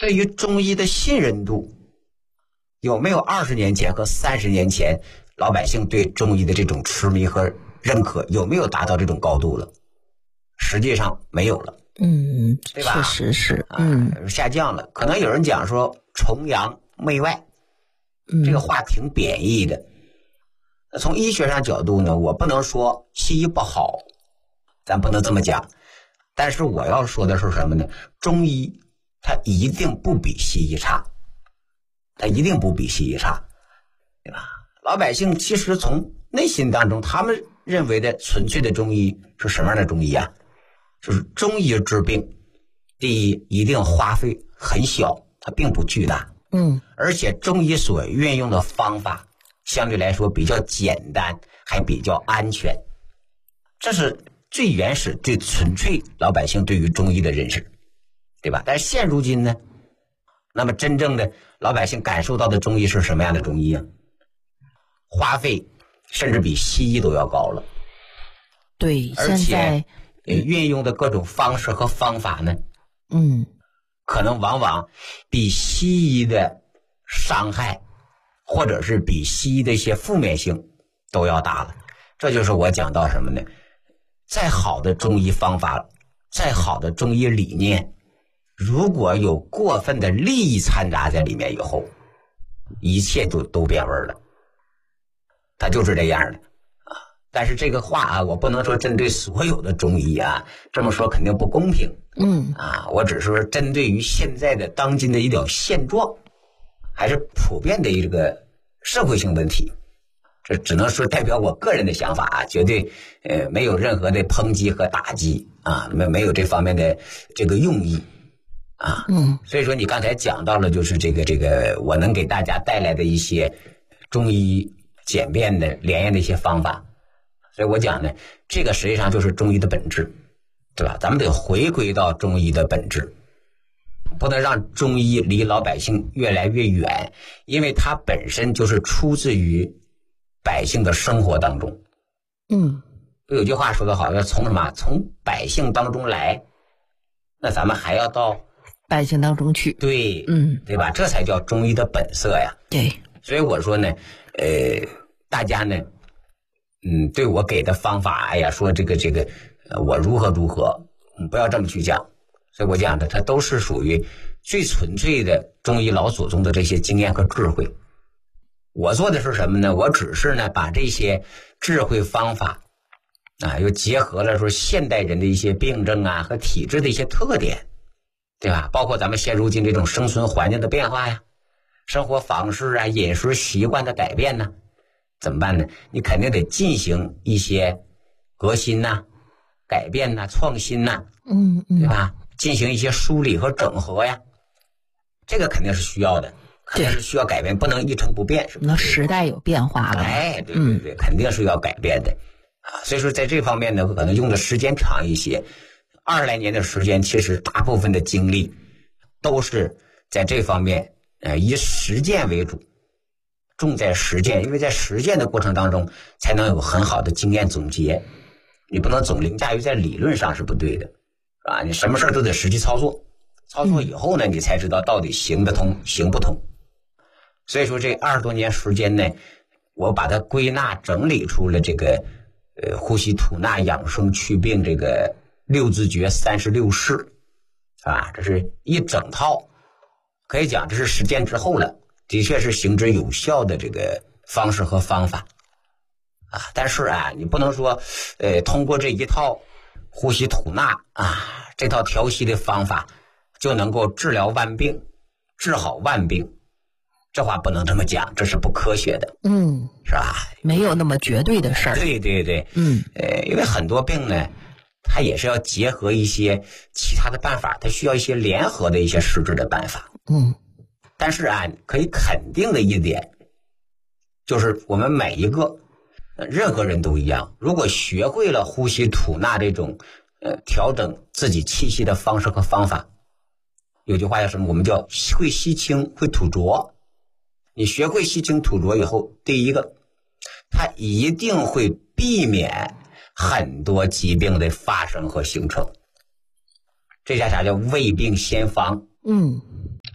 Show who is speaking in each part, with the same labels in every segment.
Speaker 1: 对于中医的信任度有没有20年前和30年前老百姓对中医的这种痴迷和认可有没有达到这种高度了？实际上没有了，对吧？
Speaker 2: 确实是，
Speaker 1: 下降了。可能有人讲说崇洋媚外，这个话挺贬义的。从医学上角度呢，我不能说西医不好，咱不能这么讲。但是我要说的是什么呢？中医它一定不比西医差，它一定不比西医差，对吧？老百姓其实从内心当中，他们认为的纯粹的中医是什么样的中医啊？就是中医治病，第一一定花费很小，它并不巨大，而且中医所运用的方法相对来说比较简单，还比较安全，这是最原始最纯粹老百姓对于中医的认识，对吧？但是现如今呢，那么真正的老百姓感受到的中医是什么样的中医啊？花费甚至比西医都要高了，
Speaker 2: 对，
Speaker 1: 而且
Speaker 2: 现在
Speaker 1: 运用的各种方式和方法呢，可能往往比西医的伤害或者是比西医的一些负面性都要大了。这就是我讲到什么呢？再好的中医方法，再好的中医理念，如果有过分的利益掺杂在里面以后，一切都变味了，它就是这样的啊。但是这个话啊，我不能说针对所有的中医啊，这么说肯定不公平。我只是说针对于现在的当今的一种现状，还是普遍的一个社会性问题。这只能说代表我个人的想法啊，绝对没有任何的抨击和打击啊，没有这方面的这个用意啊。所以说你刚才讲到了，就是这个我能给大家带来的一些中医简便的连验的一些方法。所以我讲呢，这个实际上就是中医的本质，对吧？咱们得回归到中医的本质，不能让中医离老百姓越来越远，因为它本身就是出自于百姓的生活当中。有句话说得好，要从什么？从百姓当中来，那咱们还要到
Speaker 2: 百姓当中去。
Speaker 1: 对，对吧？这才叫中医的本色呀。
Speaker 2: 对，
Speaker 1: 所以我说呢，大家呢，对我给的方法，哎呀，说这个，我如何，不要这么去讲。所以我讲的，它都是属于最纯粹的中医老祖宗的这些经验和智慧。我做的是什么呢？我只是呢，把这些智慧方法啊，又结合了说现代人的一些病症啊和体质的一些特点，对吧？包括咱们现如今这种生存环境的变化呀，生活方式啊、饮食习惯的改变呢，怎么办呢？你肯定得进行一些革新呐、改变呐、创新呐，对吧？进行一些梳理和整合呀，这个肯定是需要的。肯定是需要改变，不能一成不变，是不是？
Speaker 2: 那时代有变化了。
Speaker 1: 对，肯定是要改变的啊。所以说，在这方面呢，可能用的时间长一些，20来年的时间，其实大部分的精力都是在这方面，以实践为主，重在实践，因为在实践的过程当中，才能有很好的经验总结。你不能总凌驾于在理论上是不对的，是吧？你什么事都得实际操作，操作以后呢，你才知道到底行得通，行不通。所以说这20多年时间呢，我把它归纳整理出了这个呼吸吐纳养生祛病这个6字诀36式啊，这是一整套，可以讲这是实践之后了，的确是行之有效的这个方式和方法啊。但是啊，你不能说通过这一套呼吸吐纳啊这套调息的方法就能够治疗万病，治好万病。这话不能这么讲，这是不科学的，是吧？
Speaker 2: 没有那么绝对的事儿。
Speaker 1: 对，因为很多病呢，它也是要结合一些其他的办法，它需要一些联合的一些实质的办法。但是啊，可以肯定的一点，就是我们每一个任何人都一样，如果学会了呼吸吐纳这种调整自己气息的方式和方法，有句话叫什么？我们叫会吸清，会吐浊。你学会吸清吐浊以后，第一个，它一定会避免很多疾病的发生和形成。这叫啥？叫未病先防。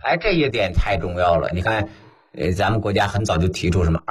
Speaker 1: 哎，这一点太重要了。你看，咱们国家很早就提出什么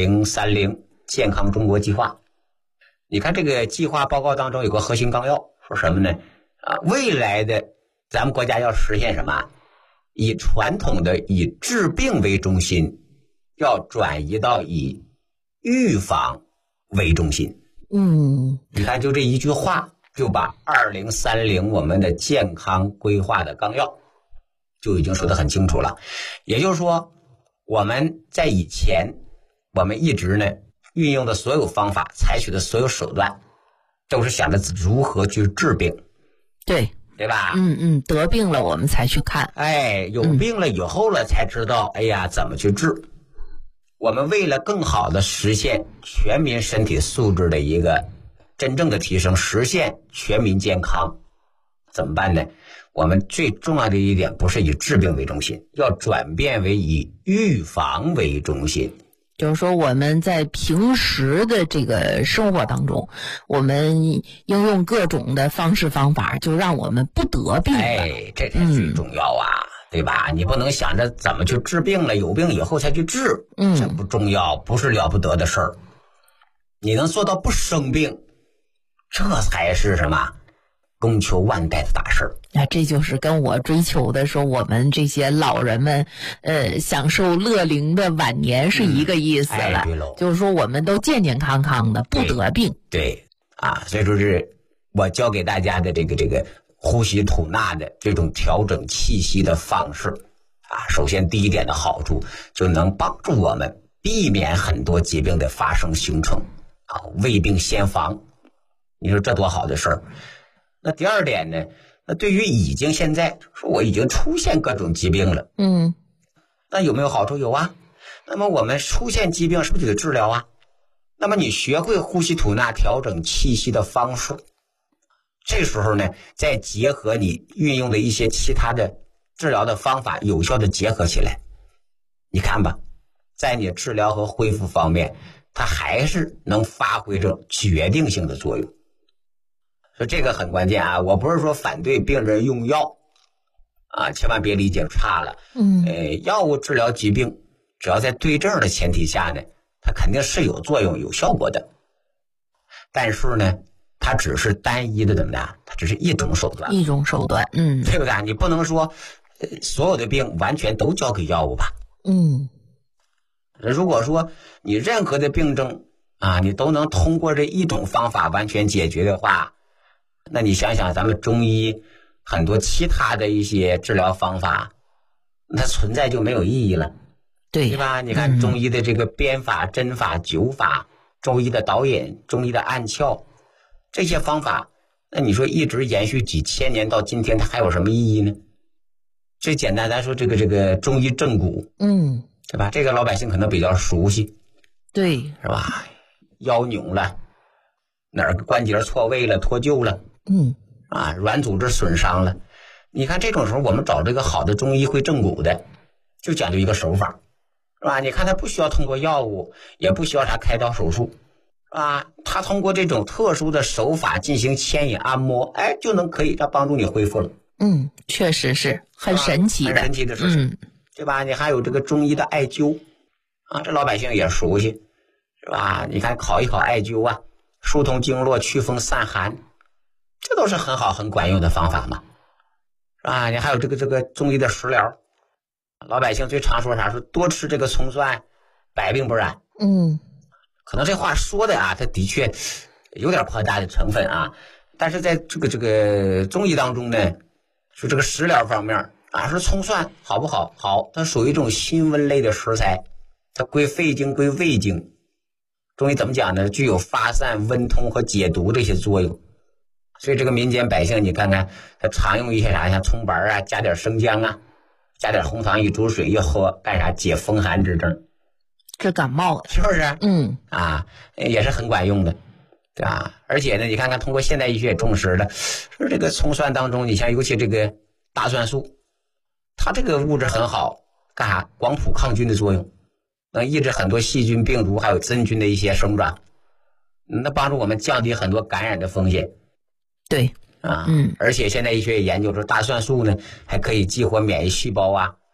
Speaker 1: 2030健康中国计划。你看这个计划报告当中有个核心纲要，说什么呢？未来的咱们国家要实现什么？以传统的以治病为中心，要转移到以预防为中心。你看就这一句话，就把2030我们的健康规划的纲要就已经说得很清楚了。也就是说，我们在以前我们一直呢运用的所有方法，采取的所有手段，都是想着如何去治病，对吧？
Speaker 2: 得病了我们才去看，
Speaker 1: 有病了以后了才知道，怎么去治。我们为了更好的实现全民身体素质的一个真正的提升，实现全民健康，怎么办呢？我们最重要的一点不是以治病为中心，要转变为以预防为中心。
Speaker 2: 就是说我们在平时的这个生活当中，我们应用各种的方式方法，就让我们不得病。
Speaker 1: 这才最重要啊，对吧？你不能想着怎么去治病了，有病以后才去治，这不重要，不是了不得的事儿。你能做到不生病，这才是什么？功求万代的大事儿。
Speaker 2: 这就是跟我追求的说我们这些老人们享受乐龄的晚年是一个意思了。就是说我们都健健康康的，不得病。
Speaker 1: 对所以说是我教给大家的这个呼吸吐纳的这种调整气息的方式首先第一点的好处就能帮助我们避免很多疾病的发生形成未病先防。你说这多好的事儿。那第二点呢，那对于已经现在说我已经出现各种疾病了，那有没有好处？有啊。那么我们出现疾病是不是就得治疗啊？那么你学会呼吸吐纳调整气息的方式，这时候呢再结合你运用的一些其他的治疗的方法，有效的结合起来，你看吧，在你治疗和恢复方面，它还是能发挥着决定性的作用。所以这个很关键我不是说反对病人用药千万别理解差了。药物治疗疾病，只要在对症的前提下呢，它肯定是有作用有效果的。但是呢，它只是单一的怎么的？它只是一种手段，对不对？你不能说所有的病完全都交给药物吧。如果说你任何的病症你都能通过这一种方法完全解决的话，那你想想咱们中医很多其他的一些治疗方法，它存在就没有意义了，对吧？你看中医的这个鞭法、针法、灸法，中医的导引、中医的按窍，这些方法，那你说一直延续几千年到今天，它还有什么意义呢？最简单咱说这个中医正骨，对吧？这个老百姓可能比较熟悉，
Speaker 2: 对，
Speaker 1: 是吧？腰扭了，哪儿关节错位了、脱臼了，软组织损伤了。你看这种时候，我们找这个好的中医会正骨的，就讲究一个手法，是吧？你看他不需要通过药物，也不需要啥开刀手术，是吧？他通过这种特殊的手法进行牵引按摩，就能可以帮助你恢复了。
Speaker 2: 确实是很神奇的，
Speaker 1: 很神奇的事情，对吧？你还有这个中医的艾灸这老百姓也熟悉，是吧？你看考一考艾灸疏通经络、祛风散寒，这都是很好很管用的方法嘛，是吧？你还有这个中医的食疗，老百姓最常说啥？说多吃这个葱蒜，百病不染。可能这话说的它的确有点夸大的成分但是在这个中医当中呢，说这个食疗方面说葱蒜好不好？好，它属于一种辛温类的食材，它归肺经归胃经。中医怎么讲呢？具有发散、温通和解毒这些作用。所以这个民间百姓你看看，他常用一些啥，像葱白加点生姜加点红糖一煮水一喝，干啥？解风寒之症，
Speaker 2: 治感冒的，
Speaker 1: 是不是？也是很管用的，对吧？而且呢，你看看通过现代医学也重视了，说这个葱蒜当中，你像尤其这个大蒜素，它这个物质很好，干啥？广谱抗菌的作用，能抑制很多细菌、病毒还有真菌的一些生长，那帮助我们降低很多感染的风险。
Speaker 2: 对
Speaker 1: 而且现在医学也研究说大蒜素呢，还可以激活免疫细胞